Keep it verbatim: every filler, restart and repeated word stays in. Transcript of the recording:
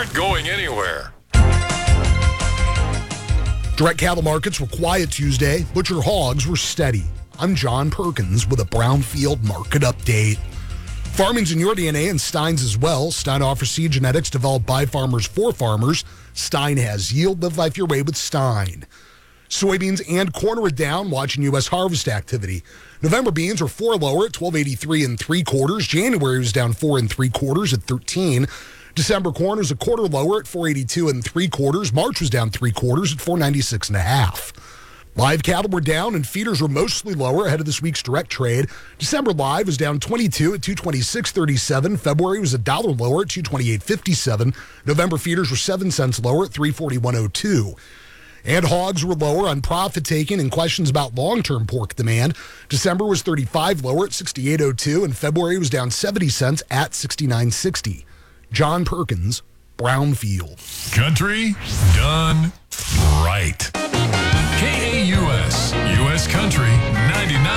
aren't going anywhere. Direct cattle markets were quiet Tuesday. Butcher hogs were steady. I'm John Perkins with a Brownfield market update. Farming's in your D N A and Stein's as well. Stein offers seed genetics developed by farmers for farmers. Stein has yield. Live life your way with Stein. Soybeans and corn are down, watching U S harvest activity. November beans are four lower at twelve eighty-three and three quarters. January was down four and three quarters at thirteen. December corn is a quarter lower at four eighty-two and three quarters. March was down three quarters at four ninety-six and a half. Live cattle were down and feeders were mostly lower ahead of this week's direct trade. December live was down twenty-two at two twenty-six thirty-seven. February was a dollar lower at two twenty-eight fifty-seven. November feeders were seven cents lower at three forty-one oh two. And hogs were lower on profit taking and questions about long-term pork demand. December was thirty-five lower at sixty-eight oh two, and February was down seventy cents at sixty-nine sixty. John Perkins, Brownfield. Country done right.